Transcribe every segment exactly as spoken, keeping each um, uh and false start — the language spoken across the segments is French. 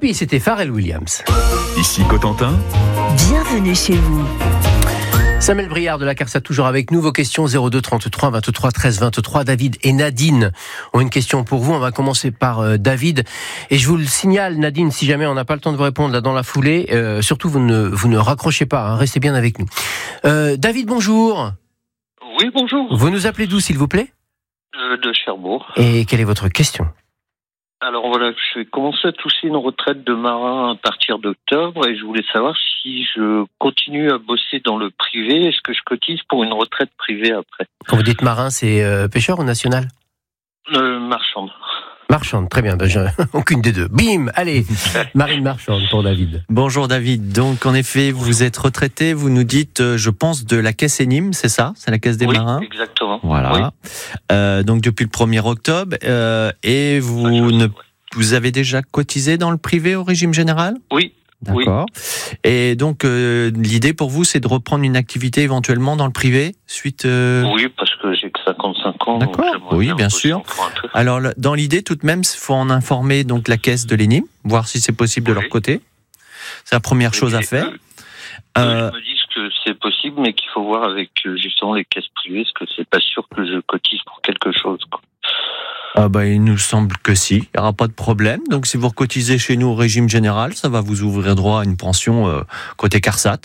Happy, c'était Pharrell Williams. Ici Cotentin. Bienvenue chez vous. Samuel Briard de la CARSAT toujours avec nous. Vos questions zéro deux trente-trois vingt-trois treize vingt-trois. David et Nadine ont une question pour vous. On va commencer par euh, David. Et je vous le signale, Nadine, si jamais on n'a pas le temps de vous répondre là dans la foulée, euh, surtout vous ne, vous ne raccrochez pas, hein, restez bien avec nous. Euh, David, bonjour. Oui, bonjour. Vous nous appelez d'où, s'il vous plaît ? Euh, de Cherbourg. Et quelle est votre question ? Alors voilà, je vais commencer à toucher une retraite de marin à partir d'octobre et je voulais savoir si je continue à bosser dans le privé, est-ce que je cotise pour une retraite privée après ? Quand vous dites marin, c'est euh, pêcheur ou national ? euh, Marchande. Marchande, très bien, ben, j'ai aucune des deux. Bim, allez, marine marchande pour David. Bonjour David, donc en effet vous êtes retraité, vous nous dites euh, je pense de la caisse Enim, c'est ça ? C'est la caisse des oui, marins ? Exactement. Voilà, oui. euh, donc depuis le premier octobre, euh, et vous, Ah, ne, ouais. vous avez déjà cotisé dans le privé au régime général ? Oui. D'accord. Oui. Et donc euh, l'idée pour vous c'est de reprendre une activité éventuellement dans le privé suite euh... Oui, parce que j'ai que cinquante-cinq ans. D'accord. Oui, bien, bien sûr. Alors dans l'idée tout de même, il faut en informer donc la caisse de l'Enim, voir si c'est possible oui. de leur côté. C'est la première oui, chose à faire. Eux, euh... Ils me disent que c'est possible, mais qu'il faut voir avec justement les caisses privées, parce que c'est pas sûr que je cotise pour quelque chose, quoi. Ah bah, il nous semble que si, il n'y aura pas de problème. Donc si vous recotisez chez nous au régime général, ça va vous ouvrir droit à une pension euh, côté CARSAT.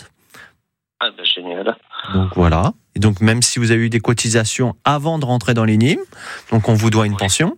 Ah bah génial. Donc voilà. Et donc même si vous avez eu des cotisations avant de rentrer dans l'Enim, donc on vous doit une oui. pension.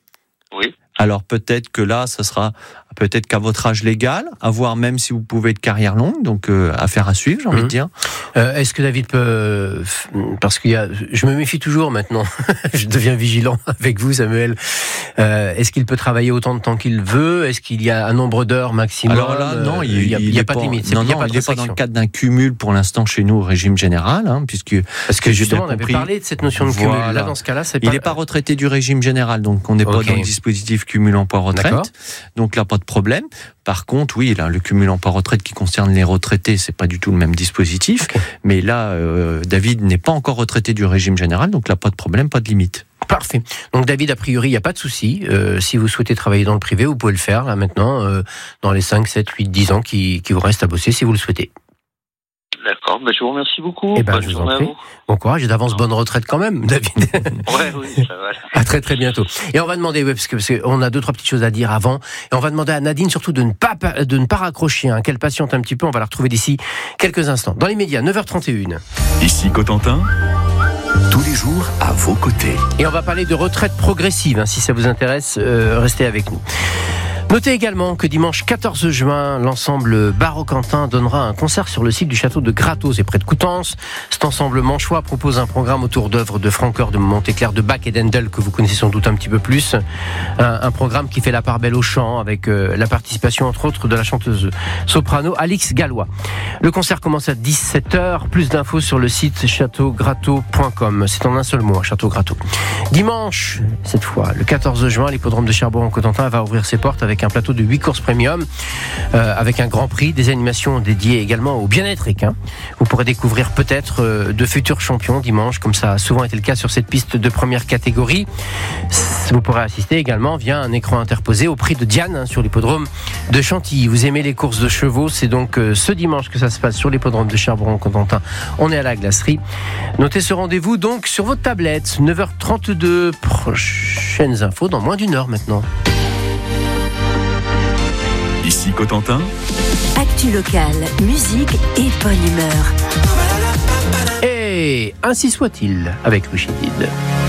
Oui. Alors peut-être que là, ça sera peut-être qu'à votre âge légal, à voir même si vous pouvez être carrière longue, donc euh, affaire à suivre, j'ai envie mmh. de dire. Euh, est-ce que David peut, parce qu'il y a, je me méfie toujours maintenant, je deviens vigilant avec vous, Samuel. Euh, est-ce qu'il peut travailler autant de temps qu'il veut ? Est-ce qu'il y a un nombre d'heures maximum ? Alors là, non, il n'y a, il y a, a pas de limite. Non, il n'y a non, pas de il n'est pas dans le cadre d'un cumul pour l'instant chez nous au régime général, hein, puisque parce que justement on avait parlé de cette notion de cumul. Voilà. Là, dans ce cas-là, c'est pas. Il n'est pas retraité du régime général, donc on n'est okay. pas dans le dispositif cumul emploi-retraite. D'accord. Donc là, pas de problème. Par contre, oui, là, le cumul emploi-retraite qui concerne les retraités, c'est pas du tout le même dispositif. Okay. Mais là, euh, David n'est pas encore retraité du régime général, donc là, pas de problème, pas de limite. Parfait. Donc David, a priori, il n'y a pas de souci. Euh, si vous souhaitez travailler dans le privé, vous pouvez le faire là maintenant, euh, dans les cinq, sept, huit, dix ans qui, qui vous restent à bosser, si vous le souhaitez. D'accord, ben je vous remercie beaucoup. Eh ben, bonne je vous en prie. Bon courage et d'avance bonne retraite quand même, David. Ouais, oui, ça va. À très très bientôt. Et on va demander, ouais, parce que parce qu'on a deux trois petites choses à dire avant, et on va demander à Nadine surtout de ne pas de ne pas raccrocher, hein, qu'elle patiente un petit peu. On va la retrouver d'ici quelques instants. Dans les médias, neuf heures trente et une. Ici Cotentin. Tous les jours à vos côtés. Et on va parler de retraite progressive, hein, si ça vous intéresse, euh, restez avec nous. Notez également que dimanche quatorze juin, l'ensemble Baroquentin donnera un concert sur le site du château de Gratos et près de Coutances. Cet ensemble manchois propose un programme autour d'œuvres de Francœur, de Montéclair, de Bach et d'Handel, que vous connaissez sans doute un petit peu plus. Un, un programme qui fait la part belle au chant, avec euh, la participation entre autres de la chanteuse soprano Alix Gallois. Le concert commence à dix-sept heures. Plus d'infos sur le site château gratos point com. C'est en un seul mot, Château Gratos. Dimanche, cette fois, le quatorze juin, l'hippodrome de Cherbourg-en-Cotentin va ouvrir ses portes avec un plateau de huit courses premium, euh, avec un grand prix, des animations dédiées également au bien-être équin. Vous pourrez découvrir peut-être euh, de futurs champions dimanche, comme ça a souvent été le cas sur cette piste de première catégorie. Vous pourrez assister également via un écran interposé au prix de Diane, hein, sur l'hippodrome de Chantilly. Vous aimez les courses de chevaux, c'est donc euh, ce dimanche que ça se passe sur l'hippodrome de Cherbourg-en-Cotentin. On est à la glacerie. Notez ce rendez-vous donc sur votre tablette. neuf heures trente-deux, prochaines infos dans moins d'une heure maintenant. Ici Cotentin. Actu locale, musique et bonne humeur. Et ainsi soit-il avec Louis Chédid.